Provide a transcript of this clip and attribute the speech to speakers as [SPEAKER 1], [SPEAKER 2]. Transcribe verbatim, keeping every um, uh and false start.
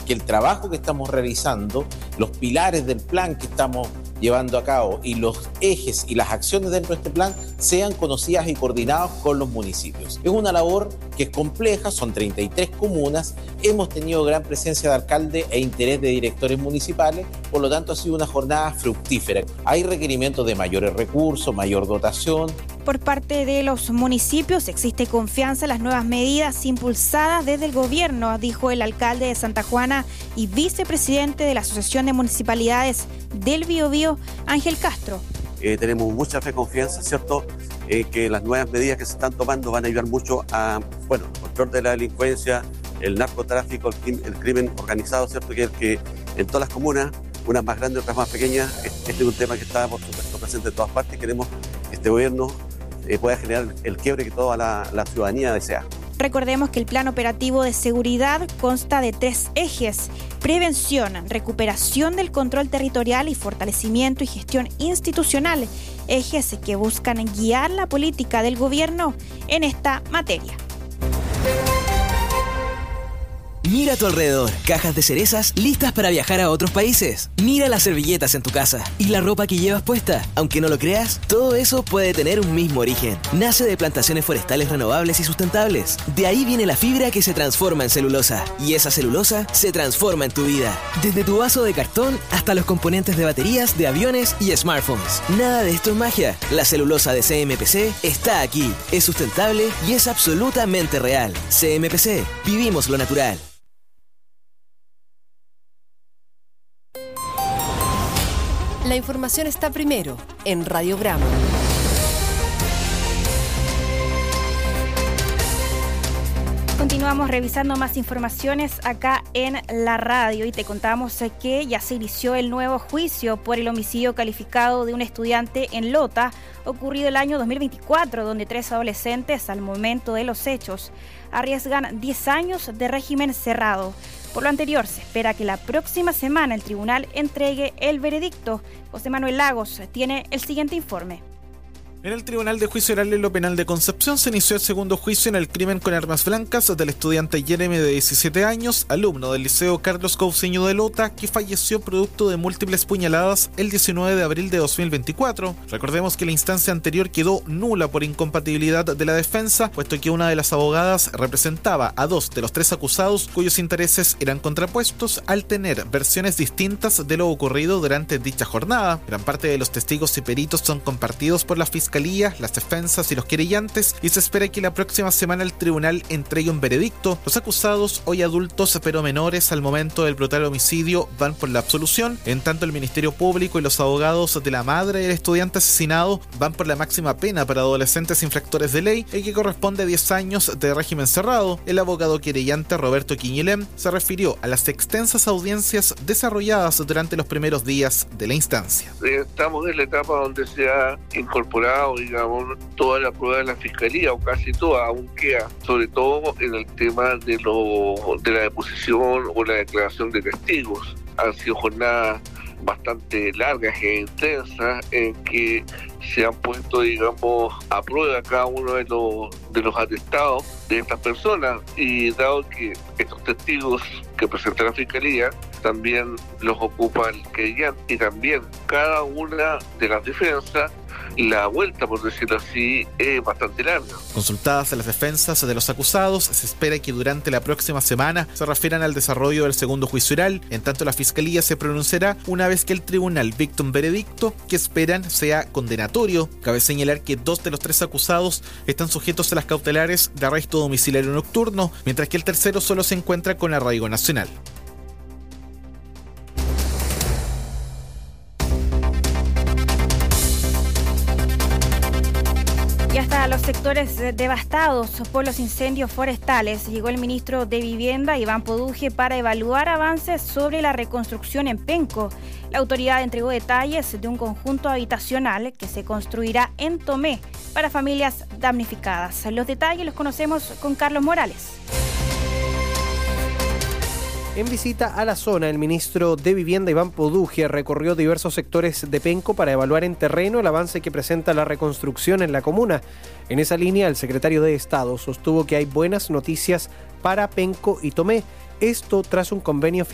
[SPEAKER 1] que el trabajo que estamos realizando, los pilares del plan que estamos llevando a cabo y los ejes y las acciones dentro de este plan sean conocidas y coordinadas con los municipios. Es una labor que es compleja, son treinta y tres comunas, hemos tenido gran presencia de alcaldes e interés de directores municipales, por lo tanto ha sido una jornada fructífera. Hay requerimientos de mayores recursos, mayor dotación.
[SPEAKER 2] Por parte de los municipios existe confianza en las nuevas medidas impulsadas desde el gobierno, dijo el alcalde de Santa Juana y vicepresidente de la Asociación de Municipalidades del Biobío, Ángel Castro.
[SPEAKER 3] Eh, tenemos mucha fe, confianza, ¿cierto? Eh, que las nuevas medidas que se están tomando van a ayudar mucho a, bueno, el control de la delincuencia, el narcotráfico, el crimen, el crimen organizado, ¿cierto? Que es el que en todas las comunas, unas más grandes, otras más pequeñas, este es un tema que está, por supuesto, presente en todas partes. Queremos que este gobierno eh, pueda generar el quiebre que toda la, la ciudadanía desea.
[SPEAKER 2] Recordemos que el plan operativo de seguridad consta de tres ejes: prevención, recuperación del control territorial y fortalecimiento y gestión institucional, ejes que buscan guiar la política del gobierno en esta materia.
[SPEAKER 4] Mira a tu alrededor, cajas de cerezas listas para viajar a otros países. Mira las servilletas en tu casa y la ropa que llevas puesta. Aunque no lo creas, todo eso puede tener un mismo origen. Nace de plantaciones forestales renovables y sustentables. De ahí viene la fibra que se transforma en celulosa. Y esa celulosa se transforma en tu vida. Desde tu vaso de cartón hasta los componentes de baterías de aviones y smartphones. Nada de esto es magia. La celulosa de C M P C está aquí. Es sustentable y es absolutamente real. C M P C. Vivimos lo natural.
[SPEAKER 5] La información está primero en Radiograma.
[SPEAKER 2] Continuamos revisando más informaciones acá en la radio y te contamos que ya se inició el nuevo juicio por el homicidio calificado de un estudiante en Lota, ocurrido el año dos mil veinticuatro, donde tres adolescentes al momento de los hechos arriesgan diez años de régimen cerrado. Por lo anterior, se espera que la próxima semana el tribunal entregue el veredicto. José Manuel Lagos tiene el siguiente informe.
[SPEAKER 6] En el Tribunal de Juicio Oral en lo Penal de Concepción se inició el segundo juicio en el crimen con armas blancas del estudiante Jeremy de diecisiete años, alumno del Liceo Carlos Cousiño de Lota, que falleció producto de múltiples puñaladas el diecinueve de abril de dos mil veinticuatro. Recordemos que la instancia anterior quedó nula por incompatibilidad de la defensa, puesto que una de las abogadas representaba a dos de los tres acusados cuyos intereses eran contrapuestos al tener versiones distintas de lo ocurrido durante dicha jornada. Gran parte de los testigos y peritos son compartidos por la fiscalía, las defensas y los querellantes, y se espera que la próxima semana el tribunal entregue un veredicto. Los acusados, hoy adultos pero menores al momento del brutal homicidio, van por la absolución, en tanto el Ministerio Público y los abogados de la madre del estudiante asesinado van por la máxima pena para adolescentes infractores de ley, el que corresponde a diez años de régimen cerrado. El abogado querellante Roberto Quiñilem se refirió a las extensas audiencias desarrolladas durante los primeros días de la instancia.
[SPEAKER 7] Estamos en la etapa donde se ha incorporado, digamos, toda la prueba de la fiscalía, o casi toda, aún queda, sobre todo en el tema de, lo, de la deposición o la declaración de testigos. Han sido jornadas bastante largas e intensas en que se han puesto, digamos, a prueba cada uno de los, de los atestados de estas personas, y dado que estos testigos que presenta la Fiscalía también los ocupa el querellante y también cada una de las defensas, la vuelta, por decirlo así, es bastante larga.
[SPEAKER 6] Consultadas las defensas de los acusados, se espera que durante la próxima semana se refieran al desarrollo del segundo juicio oral. En tanto, la Fiscalía se pronunciará una vez que el tribunal dicte un veredicto que esperan sea condenatorio. Cabe señalar que dos de los tres acusados están sujetos a las cautelares de arresto domiciliario nocturno, mientras que el tercero solo se encuentra con arraigo nacional.
[SPEAKER 2] Y hasta los sectores devastados por los incendios forestales llegó el ministro de Vivienda, Iván Poduje, para evaluar avances sobre la reconstrucción en Penco. La autoridad entregó detalles de un conjunto habitacional que se construirá en Tomé para familias damnificadas. Los detalles los conocemos con Carlos Morales.
[SPEAKER 8] En visita a la zona, el ministro de Vivienda, Iván Poduje, recorrió diversos sectores de Penco para evaluar en terreno el avance que presenta la reconstrucción en la comuna. En esa línea, el secretario de Estado sostuvo que hay buenas noticias para Penco y Tomé. Esto tras un convenio